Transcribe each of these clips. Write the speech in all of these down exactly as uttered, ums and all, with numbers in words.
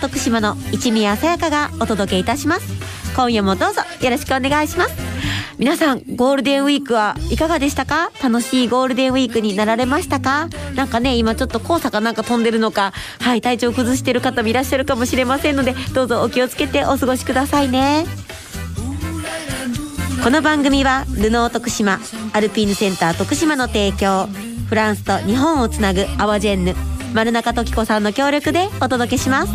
徳島の一宮さやかがお届けいたします。今夜もどうぞよろしくお願いします。皆さんゴールデンウィークはいかがでしたか？楽しいゴールデンウィークになられましたか？なんかね、今ちょっと黄砂かなんか飛んでるのか、はい、体調崩してる方もいらっしゃるかもしれませんので、どうぞお気をつけてお過ごしくださいね。この番組はルノー徳島、アルピーヌセンター徳島の提供、フランスと日本をつなぐアワジェンヌ丸中時子さんの協力でお届けします。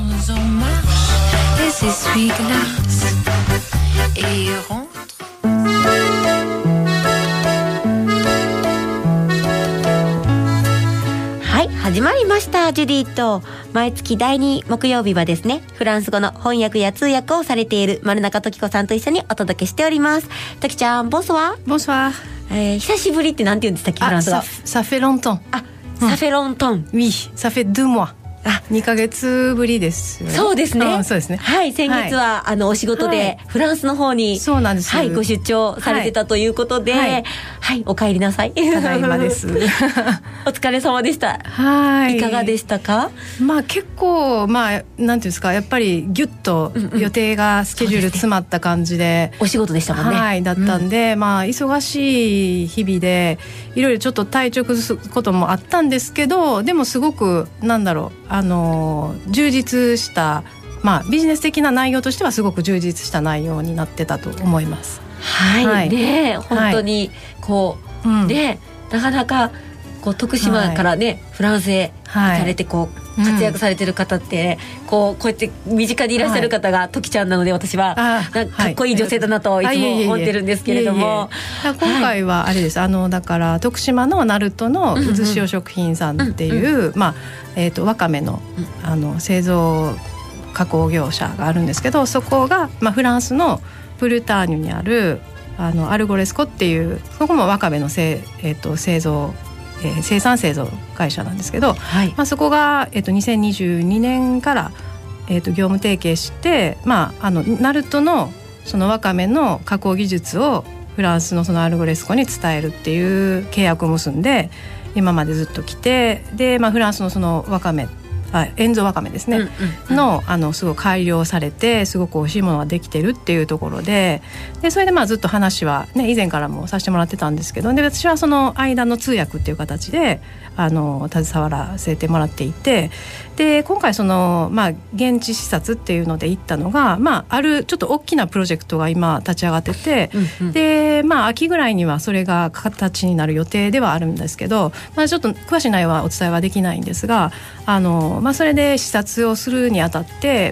はい、始まりました。ジュディと毎月だいに木曜日はですね、フランス語の翻訳や通訳をされている丸中時子さんと一緒にお届けしております。時ちゃん、ボンソワ。 ボンソワ。 えー、久しぶりってなんて言うんでしたっけ、フランス語。 Ça fait longtemps。 あ、ça fait longtemps。 Oui、ça fait deux mois。あ、にかげつぶりです、ね、 そうですね、 うん、そうですね。 はい、先月は、はい、あのお仕事でフランスの方に、はい、 そうなんです、 はい、ご出張されてたということで、はい、はい、お帰りなさい。 ただいまです。 お疲れ様でした。 はい、 いかがでしたか？ まあ結構、まあなんていうんですか、やっぱりギュッと予定がスケジュール詰まった感じで、 うんうん、お仕事でしたもんね。 はい、だったんで、うん、まあ忙しい日々でいろいろちょっと体調崩すこともあったんですけど、でもすごくなんだろう、あの充実した、まあ、ビジネス的な内容としてはすごく充実した内容になってたと思います。 はい、はい、ね、本当にこう、はい、ね、なかなかこう徳島からね、はい、フランスへ行かれてこう、はい、活躍されてる方って、うん、こうこうやって身近にいらっしゃる方が時ちゃんなので、私はなんかかっこいい女性だなといつも思ってるんですけれども、 今回はあれです、あのだから徳島の鳴門のうずしお食品さんっていう、うんうん、まあえーと、わかめの、あの製造加工業者があるんですけど、そこが、まあ、フランスのブルターニュにあるあのアルゴレスコっていう、そこもわかめのせ、えーと、製造えー、生産製造会社なんですけど、はい、まあ、そこが、えー、とにせんにじゅうにねんから、えー、と業務提携して、まあ、あの鳴門のそのわかめの加工技術をフランスのそのアルゴレスコに伝えるっていう契約を結んで今までずっと来て、で、まあ、フランスのそのわかめ、あ、塩蔵わかめですね、うんうんうん、の, あのすごい改良されてすごく美味しいものができてるっていうところで、でそれでまあずっと話は、ね、以前からもさせてもらってたんですけど、で私はその間の通訳っていう形であの携わらせてもらっていて、で今回その、まあ、現地視察っていうので行ったのが、まあ、あるちょっと大きなプロジェクトが今立ち上がってて、うんうん、で、まあ、秋ぐらいにはそれが形になる予定ではあるんですけど、まあ、ちょっと詳しい内容はお伝えはできないんですが、あの、まあ、それで視察をするにあたって、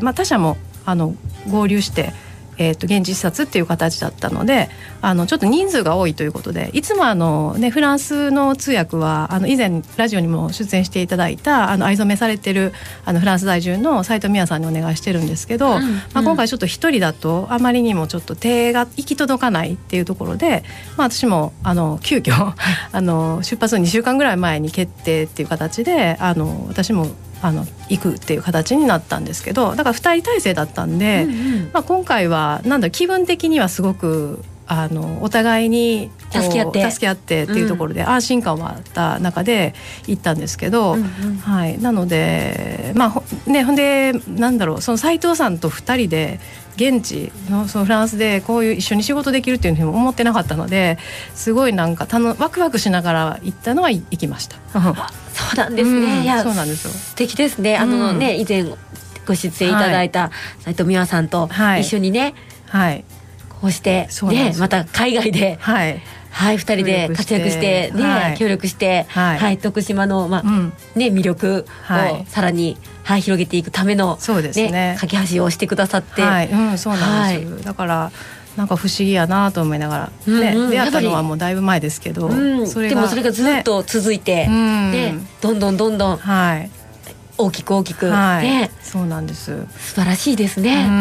まあ、他社もあの合流してえー、と現地視察っていう形だったので、あのちょっと人数が多いということで、いつもあの、ね、フランスの通訳はあの以前ラジオにも出演していただいたあの藍染めされてるあのフランス在住の斉藤美和さんにお願いしてるんですけど、うんうん、まあ、今回ちょっと一人だとあまりにもちょっと手が行き届かないっていうところで、まあ、私もあの急遽あの出発のにしゅうかんぐらい前に決定っていう形で、あの私もあの行くっていう形になったんですけど、だからふたり体制だったんで、うんうん、まあ、今回はなんだ気分的にはすごくあのお互いに助け合って助け合ってっていうところで、うん、安心感はあった中で行ったんですけど、うんうん、はい、なのでまあほねほんでなんだろう、その斉藤さんとふたりで現地 の, そのフランスでこういう一緒に仕事できるっていうふうに思ってなかったので、すごいなんかたのワクワクしながら行ったのは行きました。 そうなんですね、うん、いや、 そうなんですよ、 素敵ですね。あのね、うん、以前ご出演いただいた斉藤美和さんと一緒にね、はい、こうしてね、また海外で、はいはい、ふたりで活躍してね、はい、協力して、はいはい、徳島の、まあ、うん、ね、魅力をさらに、はい、広げていくための、そうですね、架け橋をしてくださって、 はい、うん、そうなんです、はい、だからなんか不思議やなと思いながら、ね、うんうん、出会ったのはもうだいぶ前ですけど、 うん、それがでもそれがずっと続いて、ね、ね、どんどんどんどん、はい、大きく大きく、はい、ね、 そうなんです。 素晴らしいですね。うん、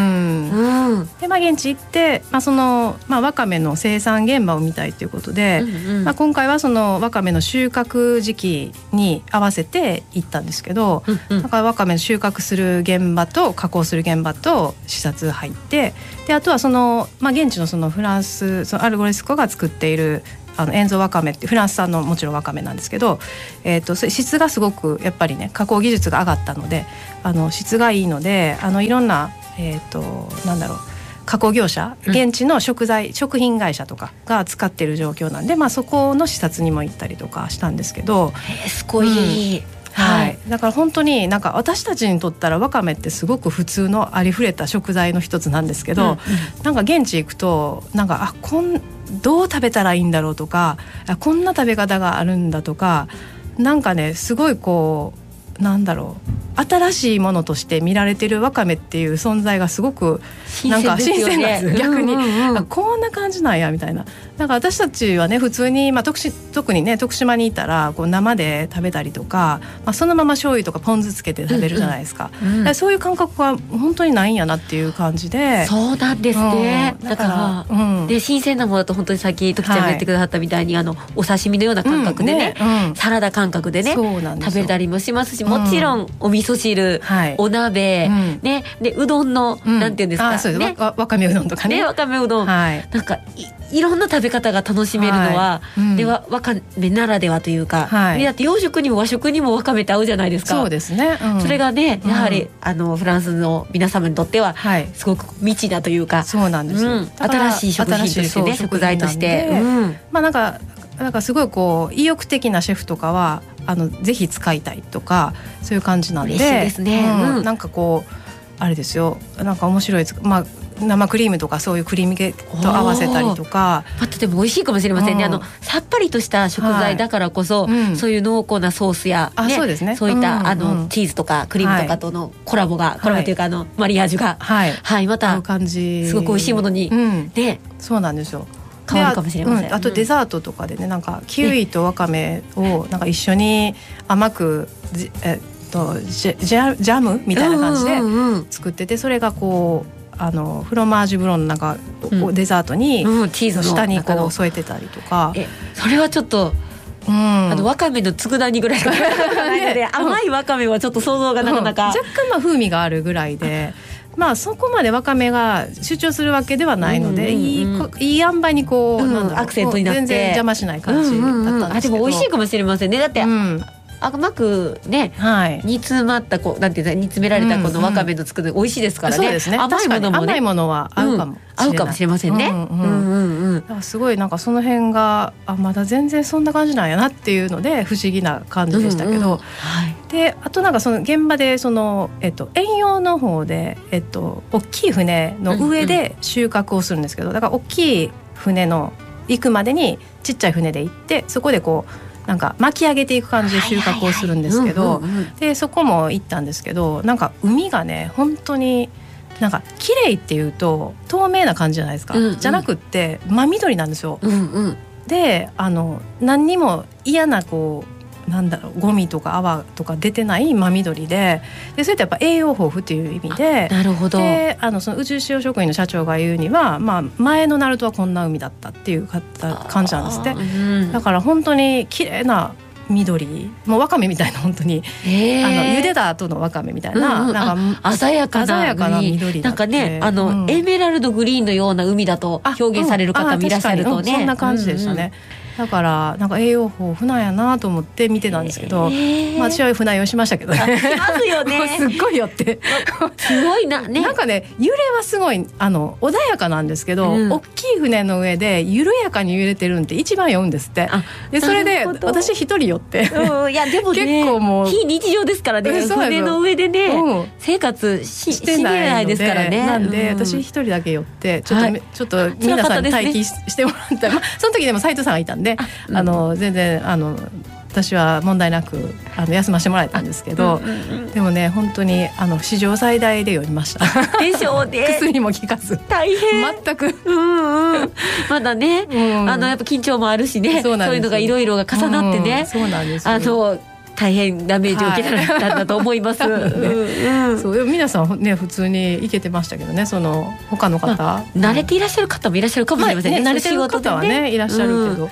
うん、で、まあ、現地行って、まあそのまあ、わかめの生産現場を見たいということで、うんうん、まあ、今回はそのわかめの収穫時期に合わせて行ったんですけど、うんうん、だからわかめの収穫する現場と加工する現場と視察入って、であとはその、まあ、現地のそのフランスそのアルゴレスコが作っているあの塩蔵わかめってフランス産のもちろんわかめなんですけど、えー、と質がすごくやっぱりね加工技術が上がったのであの質がいいのであのいろんな、えー、となんだろう加工業者現地の食材、うん、食品会社とかが使っている状況なんで、まあ、そこの視察にも行ったりとかしたんですけど、 えー、すごい、うんはい、だから本当になんか私たちにとったらわかめってすごく普通のありふれた食材の一つなんですけど、うんうん、なんか現地行くとなんかあこんどう食べたらいいんだろうとかあこんな食べ方があるんだとかなんかねすごいこうなんだろう新しいものとして見られてるわかめっていう存在がすごくなんか新鮮なんです、逆に、うんうんうん、こんな感じなんやみたいな。だから私たちはね普通に、まあ、特, 特にね徳島にいたらこう生で食べたりとか、まあ、そのまま醤油とかポン酢つけて食べるじゃないですか、うんうん、だからそういう感覚は本当にないんやなっていう感じで。 そうなんですね、うん、だから、うん、で新鮮なものだと本当にさっき徳ちゃんが言ってくださったみたいに、はい、あのお刺身のような感覚でね、うんねうん、サラダ感覚でね食べたりもしますし、もちろんお味噌汁、はい、お鍋、うんね、でうどんの、うん、なんていうんですか、 あそうですね、わ, わかめうどんとかね、 ねわかめうどん、はい、なんか い, いろんな食べ方が楽しめるのは、はいうん、でわ, わかめならではというか、はい、だって洋食にも和食にもわかめって合うじゃないですか。 そうですね、うん、 それがねやはり、うん、あのフランスの皆様にとっては、はい、すごく未知だというか、 そうなんですよ、うん、 新しい食品としてね食材として、うん、 まあなんかなんかすごいこう意欲的なシェフとかはあのぜひ使いたいとかそういう感じなんで、 嬉しいですね、 うんうん、なんかこうあれですよなんか面白い、まあ、生クリームとかそういうクリーム系と合わせたりとかまたでも美味しいかもしれませんね、うん、あのさっぱりとした食材だからこそ、はいうん、そういう濃厚なソースや、ね、 あそうですね、 そういった、 うんうん、 あのチーズとかクリームとかとのコラボが、はい、コラボというかあのマリアージュが、はいはい、またすごく美味しいものに、うん、でそうなんですよ変わるかもしれません。あ,、 うん、あとデザートとかでねなんかキウイとわかめをなんか一緒に甘くえとジ ャ, ジ, ャジャムみたいな感じで作ってて、それがこうあのフロマージュブロンのなんか、うん、デザートに、うん、チーズの下にこう添えてたりとか、 えそれはちょっと、うん、あのわかめの佃煮ぐらいしかないので、ね、甘いわかめはちょっと想像がなかなか、 うん、若干まあ風味があるぐらいでまあそこまでわかめが主張するわけではないので、うんうんうん、いい、いい塩梅にこう、うん、なんだろうアクセントになって全然邪魔しない感じだったんですけど、うんうんうん、あでも美味しいかもしれませんね。だって、うん甘くね、はい、煮詰まったこうなんていうか煮詰められたこのわかめの作る、うんうん、美味しいですからね。 そうですね。 甘いものもね、 甘いものは合うかもしれない、 うん、合うかもしれませんね。うんうんうんうん、すごいなんかその辺があまだ全然そんな感じなんやなっていうので不思議な感じでしたけど、うんうんはい、であとなんかその現場でそのえっと遠洋の方でえっと大きい船の上で収穫をするんですけど、だから大きい船の行くまでにちっちゃい船で行ってそこでこうなんか巻き上げていく感じで収穫をするんですけど、でそこも行ったんですけど、なんか海がね本当になんか綺麗っていうと透明な感じじゃないですか、うんうん、じゃなくって真緑なんですよ、うんうん、であの何にも嫌なこうなんだろうゴミとか泡とか出てない真緑で、でそれってやっぱ栄養豊富っていう意味で、 なるほど。 であのその宇宙塩食品の社長が言うには、まあ、前の鳴門はこんな海だったっていう感じなんですって、うん、だから本当に綺麗な緑、もうわかめみたいな本当に、えー、あの茹でた後のわかめみたいな、 うんうん、 なんか鮮やかな鮮やかな緑だって、 なんかねあの、うん、エメラルドグリーンのような海だと表現される方もいらっしゃるとね、 うん、そんな感じでしたね、うんうんだからなんか栄養豊富なんやなと思って見てたんですけど、えー、まあ私は船酔いしましたけどね。 しますよね。 すっごい酔ってすごいな、ね、 なんかね揺れはすごいあの穏やかなんですけど、うん、大きい船の上で緩やかに揺れてるんって一番酔うんですって。でそれで私一人酔って、 うん、いやでもね結構もう非日常ですからね、船の上でね、うん、生活 し, してないですからね。 なんで、うん、私一人だけ酔ってちょっと、はい、ちょっと皆さんに待機してもらった、まあ、その時でも斉藤さんがいたんであ、あの全然あの私は問題なくあの休ませてもらえたんですけど、うんうんうん、でもね本当にあの史上最大で酔いましたでしょうね。 薬も効かず大変全く、 うんうん、まだね、うん、あのやっぱ緊張もあるしね、 そう, そういうのがいろいろが重なってね、 うん、そうなんですあの大変ダメージを受けたんだと思います、はいうんうん、 そう皆さんね普通に行けてましたけどね、その他の方、 まあ、慣れていらっしゃる方もいらっしゃるかもしれませんね、 まあね、慣れてる方はねいらっしゃるけど、うん、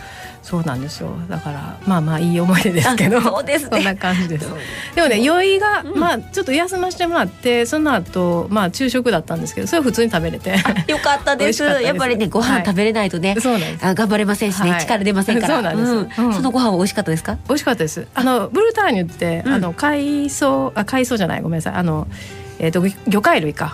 そうなんですよ。だからまあまあいい思い出ですけど、 そうですね、 そんな感じです。でもね、酔いが、うん、まあちょっと休ませてもらって、その後まあ昼食だったんですけど、それは普通に食べれてよかったです。やっぱりね、ご飯食べれないとね、はい、そうなんです。あ、頑張れませんしね、はい、力出ませんから。そうなんです、うんうん、そのご飯は美味しかったですか？ 美味しかったです。あのブルターニュって、うん、あの海藻あ海藻じゃないごめんなさいあのえー、と魚介類か